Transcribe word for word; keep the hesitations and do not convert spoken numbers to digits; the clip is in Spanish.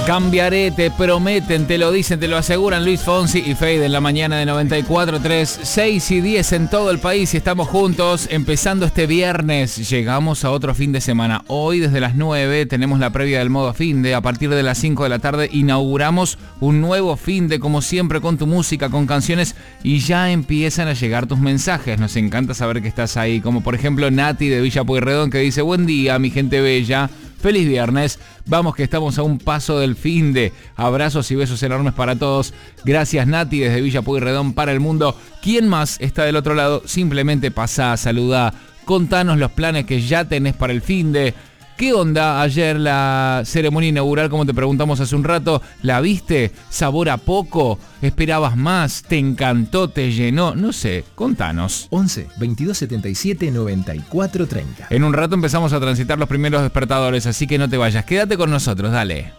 Cambiaré, te prometen, te lo dicen, te lo aseguran Luis Fonsi y Fade en la mañana de noventa y cuatro punto tres, seis y diez en todo el país y estamos juntos empezando este viernes. Llegamos a otro fin de semana. Hoy desde las nueve tenemos la previa del modo finde. A partir de las cinco de la tarde inauguramos un nuevo finde, como siempre, con tu música, con canciones, y ya empiezan a llegar tus mensajes. Nos encanta saber que estás ahí, como por ejemplo Nati de Villa Pueyrredón, que dice: buen día, mi gente bella. Feliz viernes, vamos que estamos a un paso del finde. Abrazos y besos enormes para todos. Gracias Nati desde Villa Pueyrredón para el mundo. ¿Quién más está del otro lado? Simplemente pasá, saludá, contanos los planes que ya tenés para el finde. ¿Qué onda ayer la ceremonia inaugural, como te preguntamos hace un rato? ¿La viste? ¿Sabor a poco? ¿Esperabas más? ¿Te encantó? ¿Te llenó? No sé, contanos. once, veintidós setenta y siete, noventa y cuatro treinta. En un rato empezamos a transitar los primeros despertadores, así que no te vayas. Quédate con nosotros, dale.